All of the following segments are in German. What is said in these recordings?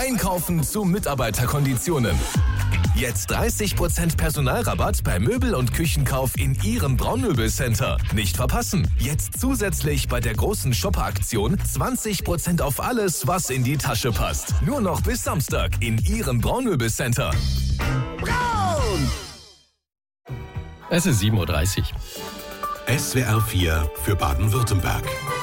Einkaufen zu Mitarbeiterkonditionen. Jetzt 30% Personalrabatt bei Möbel- und Küchenkauf in Ihrem Braunmöbelcenter. Nicht verpassen. Jetzt zusätzlich bei der großen Shopper-Aktion 20% auf alles, was in die Tasche passt. Nur noch bis Samstag in Ihrem Braunmöbelcenter. Braun! Es ist 7:30 Uhr. SWR 4 für Baden-Württemberg.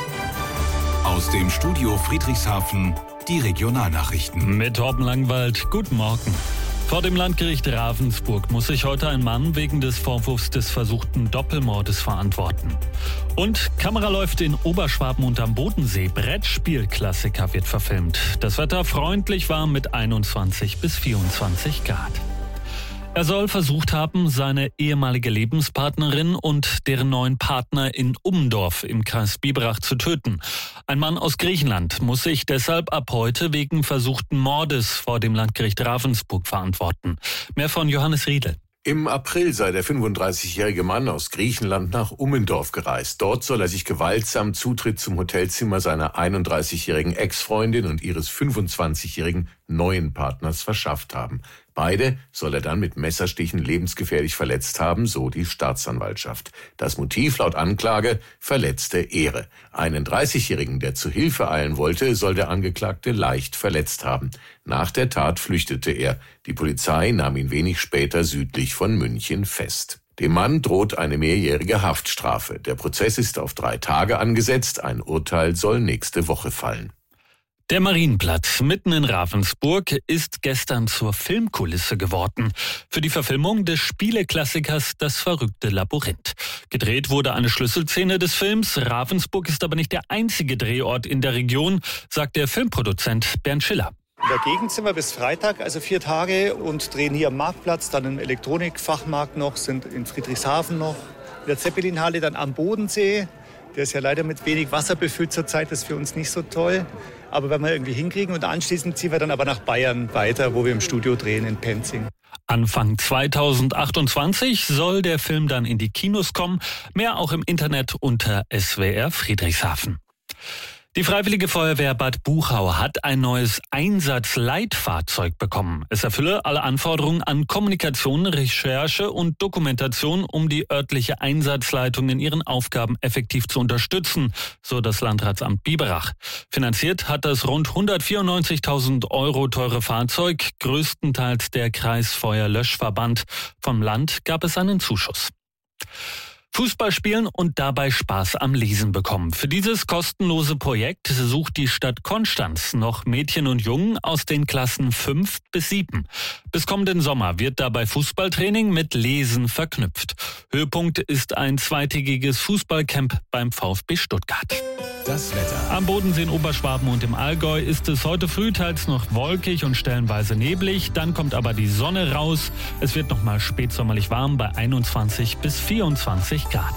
Aus dem Studio Friedrichshafen die Regionalnachrichten. Mit Torben Langwald, guten Morgen. Vor dem Landgericht Ravensburg muss sich heute ein Mann wegen des Vorwurfs des versuchten Doppelmordes verantworten. Und Kamera läuft in Oberschwaben und am Bodensee. Brettspielklassiker wird verfilmt. Das Wetter freundlich warm mit 21 bis 24 Grad. Er soll versucht haben, seine ehemalige Lebenspartnerin und deren neuen Partner in Ummendorf im Kreis Biberach zu töten. Ein Mann aus Griechenland muss sich deshalb ab heute wegen versuchten Mordes vor dem Landgericht Ravensburg verantworten. Mehr von Johannes Riedel. Im April sei der 35-jährige Mann aus Griechenland nach Ummendorf gereist. Dort soll er sich gewaltsam Zutritt zum Hotelzimmer seiner 31-jährigen Ex-Freundin und ihres 25-jährigen neuen Partners verschafft haben. Beide soll er dann mit Messerstichen lebensgefährlich verletzt haben, so die Staatsanwaltschaft. Das Motiv laut Anklage verletzte Ehre. Einen 30-jährigen, der zu Hilfe eilen wollte, soll der Angeklagte leicht verletzt haben. Nach der Tat flüchtete er. Die Polizei nahm ihn wenig später südlich von München fest. Dem Mann droht eine mehrjährige Haftstrafe. Der Prozess ist auf 3 Tage angesetzt. Ein Urteil soll nächste Woche fallen. Der Marienplatz mitten in Ravensburg ist gestern zur Filmkulisse geworden. Für die Verfilmung des Spieleklassikers Das verrückte Labyrinth. Gedreht wurde eine Schlüsselszene des Films. Ravensburg ist aber nicht der einzige Drehort in der Region, sagt der Filmproduzent Bernd Schiller. In der Gegend sind wir bis Freitag, also 4 Tage, und drehen hier am Marktplatz, dann im Elektronikfachmarkt noch, sind in Friedrichshafen noch, in der Zeppelinhalle, dann am Bodensee. Der ist ja leider mit wenig Wasser befüllt zurzeit, das ist für uns nicht so toll. Aber wenn wir irgendwie hinkriegen, und anschließend ziehen wir dann aber nach Bayern weiter, wo wir im Studio drehen in Penzing. Anfang 2028 soll der Film dann in die Kinos kommen. Mehr auch im Internet unter SWR Friedrichshafen. Die Freiwillige Feuerwehr Bad Buchau hat ein neues Einsatzleitfahrzeug bekommen. Es erfülle alle Anforderungen an Kommunikation, Recherche und Dokumentation, um die örtliche Einsatzleitung in ihren Aufgaben effektiv zu unterstützen, so das Landratsamt Biberach. Finanziert hat das rund 194.000 € teure Fahrzeug, größtenteils der Kreisfeuerlöschverband. Vom Land gab es einen Zuschuss. Fußball spielen und dabei Spaß am Lesen bekommen. Für dieses kostenlose Projekt sucht die Stadt Konstanz noch Mädchen und Jungen aus den Klassen 5 bis 7. Bis kommenden Sommer wird dabei Fußballtraining mit Lesen verknüpft. Höhepunkt ist ein 2-tägiges Fußballcamp beim VfB Stuttgart. Das Wetter. Am Bodensee in Oberschwaben und im Allgäu ist es heute früh teils noch wolkig und stellenweise neblig. Dann kommt aber die Sonne raus. Es wird nochmal spätsommerlich warm bei 21 bis 24 Grad.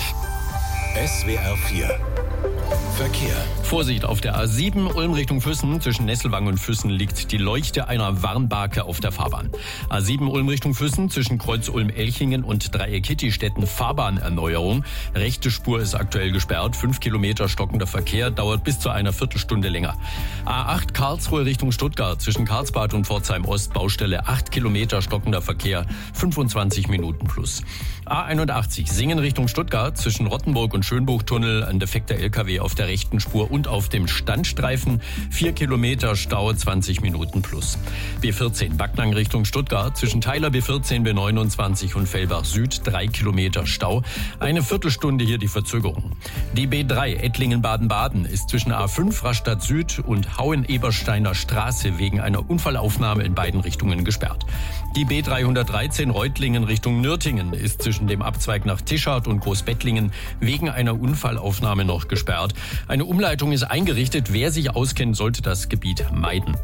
SWR 4 Verkehr. Vorsicht auf der A7 Ulm Richtung Füssen. Zwischen Nesselwang und Füssen liegt die Leuchte einer Warnbarke auf der Fahrbahn. A7 Ulm Richtung Füssen zwischen Kreuz Ulm-Elchingen und Dreieck-Kittistetten Fahrbahnerneuerung. Rechte Spur ist aktuell gesperrt. 5 Kilometer stockender Verkehr dauert bis zu einer Viertelstunde länger. A8 Karlsruhe Richtung Stuttgart zwischen Karlsbad und Pforzheim Ost Baustelle 8 Kilometer stockender Verkehr. 25 Minuten plus. A81 Singen Richtung Stuttgart zwischen Rottenburg und Schönbuchtunnel. Ein defekter LKW auf der rechten Spur und auf dem Standstreifen. 4 Kilometer Stau, 20 Minuten plus. B14 Backnang Richtung Stuttgart zwischen Theiler B14, B29 und Fellbach Süd 3 Kilometer Stau. Eine Viertelstunde hier die Verzögerung. Die B3 Ettlingen-Baden-Baden ist zwischen A5 Rastatt Süd und Hauen-Ebersteiner Straße wegen einer Unfallaufnahme in beiden Richtungen gesperrt. Die B313 Reutlingen Richtung Nürtingen ist zwischen dem Abzweig nach Tischard und Großbettlingen wegen einer Unfallaufnahme noch gesperrt. Eine Umleitung ist eingerichtet. Wer sich auskennt, sollte das Gebiet meiden.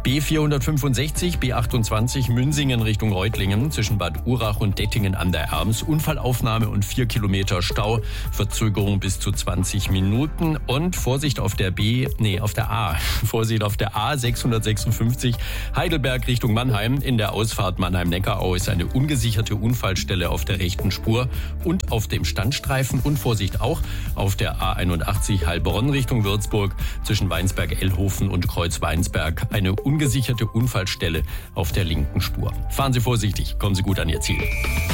B465, B28 Münsingen Richtung Reutlingen zwischen Bad Urach und Dettingen an der Erms. Unfallaufnahme und 4 Kilometer Stau. Verzögerung bis zu 20 Minuten. Und Vorsicht auf der Vorsicht auf der A 656 Heidelberg Richtung Mannheim. In der Ausfahrt Mannheim-Neckarau ist eine ungesicherte Unfallstelle auf der rechten Spur und auf dem Standstreifen. Und Vorsicht auch auf der A81 Heilbronn Richtung Würzburg Würzburg zwischen Weinsberg-Ellhofen und Kreuz-Weinsberg eine ungesicherte Unfallstelle auf der linken Spur. Fahren Sie vorsichtig, kommen Sie gut an Ihr Ziel.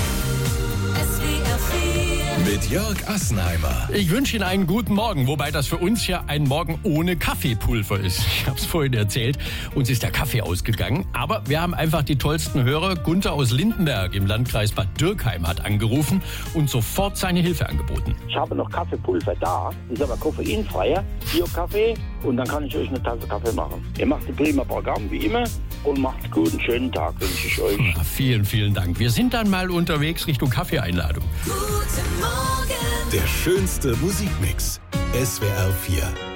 Mit Jörg Assenheimer. Ich wünsche Ihnen einen guten Morgen, wobei das für uns ja ein Morgen ohne Kaffeepulver ist. Ich habe es vorhin erzählt, uns ist der Kaffee ausgegangen, aber wir haben einfach die tollsten Hörer. Gunther aus Lindenberg im Landkreis Bad Dürkheim hat angerufen und sofort seine Hilfe angeboten. Ich habe noch Kaffeepulver da, ist aber koffeinfreier, Bio-Kaffee, und dann kann ich euch eine Tasse Kaffee machen. Ihr macht ein prima Programm, wie immer, und macht gut, einen schönen Tag wünsche ich euch. Ja, vielen, vielen Dank. Wir sind dann mal unterwegs Richtung Kaffeeeinladung. Der schönste Musikmix. SWR 4.